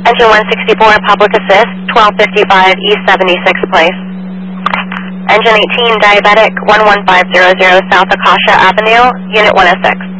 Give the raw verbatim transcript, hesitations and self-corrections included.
Engine one sixty-four, public assist, twelve fifty-five East seventy-sixth Place. Engine eighteen, diabetic, one one five zero zero South Acacia Avenue, Unit one oh six.